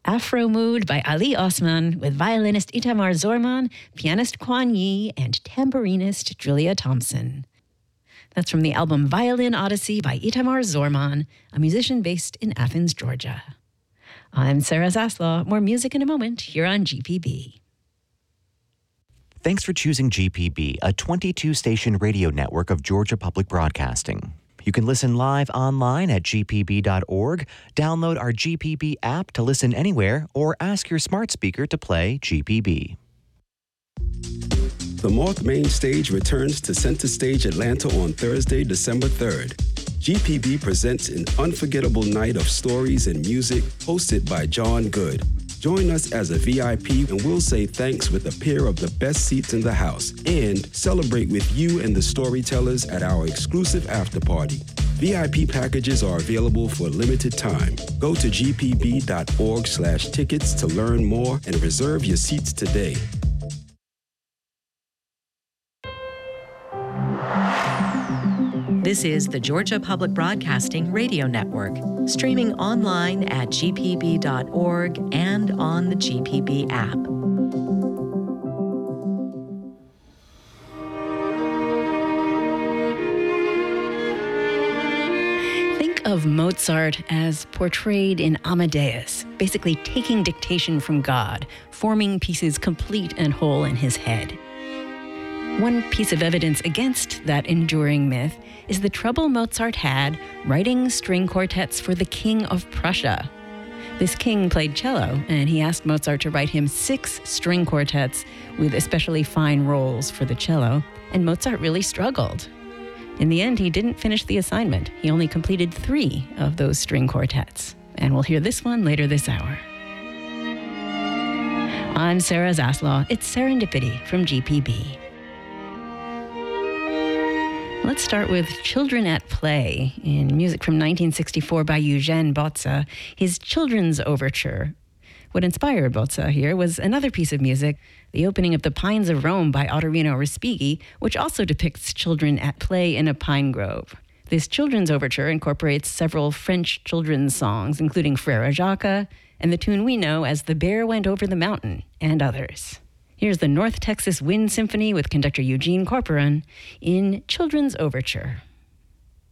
Afro Mood by Ali Osman with violinist Itamar Zorman, pianist Quan Yi, and tambourinist Julia Thompson. That's from the album Violin Odyssey by Itamar Zorman, a musician based in Athens, Georgia. I'm Sarah Zaslaw. More music in a moment here on GPB. Thanks for choosing GPB, a 22-station radio network of Georgia Public Broadcasting. You can listen live online at gpb.org, download our GPB app to listen anywhere, or ask your smart speaker to play GPB. The Moth Main Stage returns to Center Stage Atlanta on Thursday, December 3rd. GPB presents an unforgettable night of stories and music hosted by John Good. Join us as a VIP and we'll say thanks with a pair of the best seats in the house and celebrate with you and the storytellers at our exclusive after party. VIP packages are available for a limited time. Go to gpb.org/tickets to learn more and reserve your seats today. This is the Georgia Public Broadcasting Radio Network, streaming online at gpb.org and on the GPB app. Think of Mozart as portrayed in Amadeus, basically taking dictation from God, forming pieces complete and whole in his head. One piece of evidence against that enduring myth is the trouble Mozart had writing string quartets for the King of Prussia. This king played cello, and he asked Mozart to write him 6 string quartets with especially fine rolls for the cello, and Mozart really struggled. In the end, he didn't finish the assignment. He only completed 3 of those string quartets, and we'll hear this one later this hour. I'm Sarah Zaslaw. It's Serendipity from GPB. Let's start with Children at Play, in music from 1964 by Eugene Botza, his Children's Overture. What inspired Botza here was another piece of music, the opening of The Pines of Rome by Ottorino Respighi, which also depicts children at play in a pine grove. This Children's Overture incorporates several French children's songs, including Frère Jacques and the tune we know as The Bear Went Over the Mountain, and others. Here's the North Texas Wind Symphony with conductor Eugene Corporon in Children's Overture.